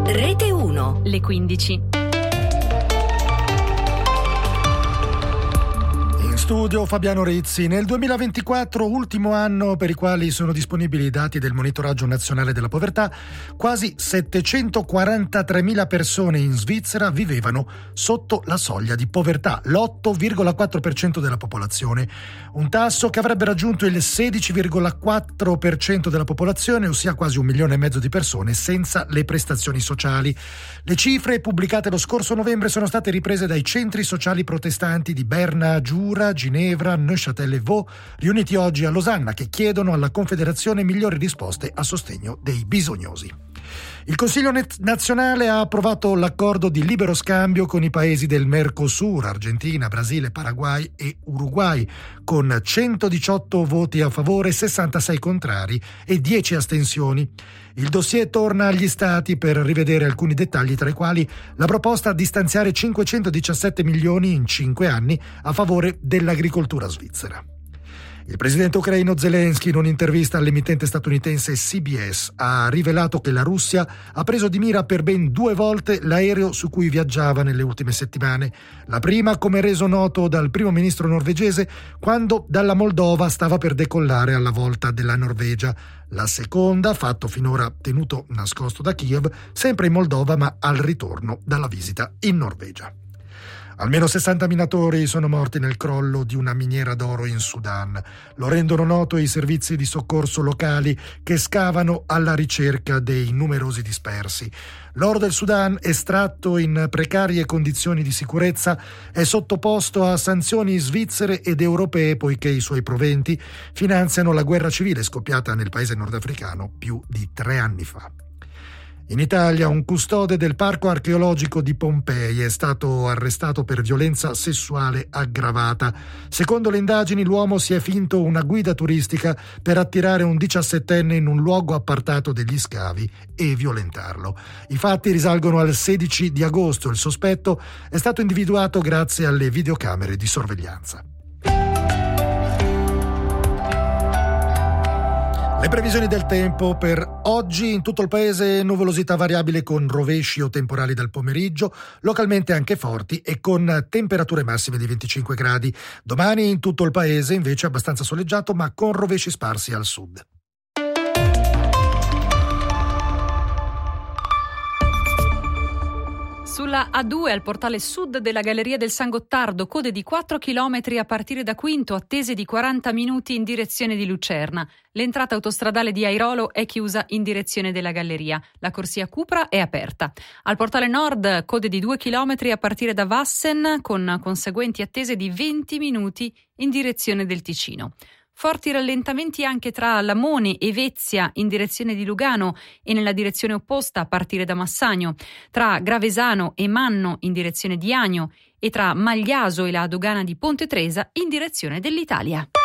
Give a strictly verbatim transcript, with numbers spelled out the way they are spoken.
Rete uno, le quindici. Studio Fabiano Rizzi. Nel duemilaventiquattro, ultimo anno per i quali sono disponibili i dati del monitoraggio nazionale della povertà, quasi settecentoquarantatremila persone in Svizzera vivevano sotto la soglia di povertà, l'otto virgola quattro per cento della popolazione, un tasso che avrebbe raggiunto il sedici virgola quattro per cento della popolazione, ossia quasi un milione e mezzo di persone senza le prestazioni sociali. Le cifre pubblicate lo scorso novembre sono state riprese dai centri sociali protestanti di Berna, Giura, Ginevra, Neuchâtel e Vaud, riuniti oggi a Losanna, che chiedono alla Confederazione migliori risposte a sostegno dei bisognosi. Il Consiglio nazionale ha approvato l'accordo di libero scambio con i paesi del Mercosur, Argentina, Brasile, Paraguay e Uruguay, con centodiciotto voti a favore, sessantasei contrari e dieci astensioni. Il dossier torna agli Stati per rivedere alcuni dettagli, tra i quali la proposta di stanziare cinquecentodiciassette milioni in cinque anni a favore dell'agricoltura svizzera. Il presidente ucraino Zelensky, in un'intervista all'emittente statunitense C B S, ha rivelato che la Russia ha preso di mira per ben due volte l'aereo su cui viaggiava nelle ultime settimane. La prima, come reso noto dal primo ministro norvegese, quando dalla Moldova stava per decollare alla volta della Norvegia. La seconda, fatto finora tenuto nascosto da Kiev, sempre in Moldova ma al ritorno dalla visita in Norvegia. Almeno sessanta minatori sono morti nel crollo di una miniera d'oro in Sudan. Lo rendono noto i servizi di soccorso locali che scavano alla ricerca dei numerosi dispersi. L'oro del Sudan, estratto in precarie condizioni di sicurezza, è sottoposto a sanzioni svizzere ed europee poiché i suoi proventi finanziano la guerra civile scoppiata nel paese nordafricano più di tre anni fa. In Italia un custode del parco archeologico di Pompei è stato arrestato per violenza sessuale aggravata. Secondo le indagini l'uomo si è finto una guida turistica per attirare un diciassettenne in un luogo appartato degli scavi e violentarlo. I fatti risalgono al sedici di agosto. Il sospetto è stato individuato grazie alle videocamere di sorveglianza. Le previsioni del tempo per oggi: in tutto il paese nuvolosità variabile con rovesci o temporali dal pomeriggio, localmente anche forti e con temperature massime di venticinque gradi. Domani in tutto il paese invece abbastanza soleggiato ma con rovesci sparsi al sud. Sulla A due al portale sud della Galleria del San Gottardo, code di quattro chilometri a partire da Quinto, attese di quaranta minuti in direzione di Lucerna. L'entrata autostradale di Airolo è chiusa in direzione della Galleria. La corsia Cupra è aperta. Al portale nord, code di due chilometri a partire da Vassen, con conseguenti attese di venti minuti in direzione del Ticino. Forti rallentamenti anche tra Lamone e Vezia in direzione di Lugano e nella direzione opposta a partire da Massagno, tra Gravesano e Manno in direzione di Agno e tra Magliaso e la dogana di Ponte Tresa in direzione dell'Italia.